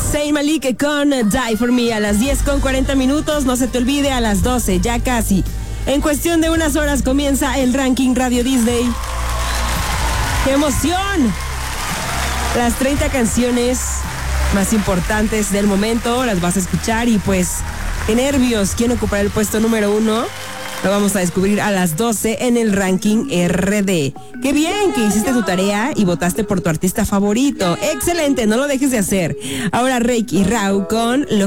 Zayn Malik con Die For Me a las 10:40. No se te olvide, a las 12, ya casi. En cuestión de unas horas comienza el ranking Radio Disney. ¡Qué emoción! Las 30 canciones más importantes del momento las vas a escuchar y pues, qué nervios. ¿Quién ocupará el puesto número 1? Lo vamos a descubrir a las 12 en el ranking RD. ¡Qué bien que hiciste tu tarea y votaste por tu artista favorito! ¡Excelente! No lo dejes de hacer. Ahora Reik y Rauw con Lo